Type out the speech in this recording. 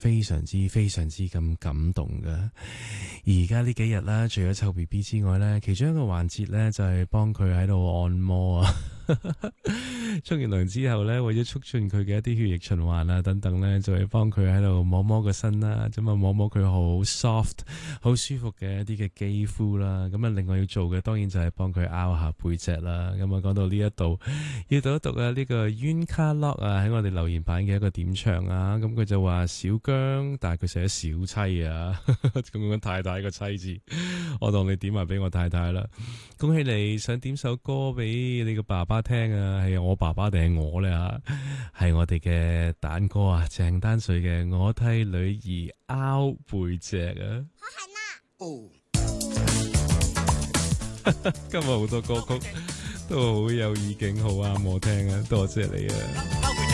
非常之咁感動噶。而家呢幾日啦，除咗湊 BB 之外呢，其中一個環節呢，就係幫佢喺度按摩啊。沖完涼之後呢，為咗促進佢嘅一啲血液循環啊等等呢，就係幫佢喺度摸摸個身啦，咁啊摸摸佢好 soft、好舒服嘅一啲嘅肌膚啦。咁啊，另外要做嘅當然就係幫佢拗下背脊啦。咁啊，講到呢一度，要讀一讀啊呢個 Yun Ka Lock 啊喺我哋留言版嘅一個點唱啊。咁佢就話小姜，但係佢寫小妻啊，咁樣太太個妻字，我當你點埋俾我太太啦。恭喜你想點首歌俾你個爸爸聽啊？係我爸爸定係我呢？係我哋嘅蛋哥啊，鄭丹瑞嘅我替女兒拗背脊啊。今日好多歌曲都好有意境，好啱我聽啊！多謝你啊！